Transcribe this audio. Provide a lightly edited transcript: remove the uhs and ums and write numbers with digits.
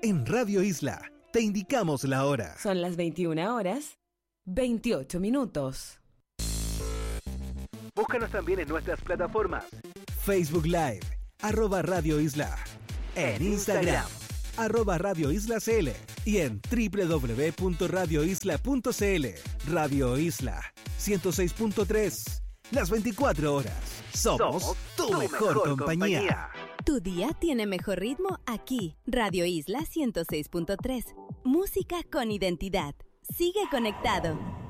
En Radio Isla te indicamos la hora. Son las 21 horas, 28 minutos. Búscanos también en nuestras plataformas. Facebook Live, @Radio Isla. En Instagram, @Radio Isla CL. Y en www.radioisla.cl. Radio Isla 106.3. Las 24 horas. Somos tu mejor compañía. Tu día tiene mejor ritmo aquí. Radio Isla 106.3. Música con identidad. Sigue conectado.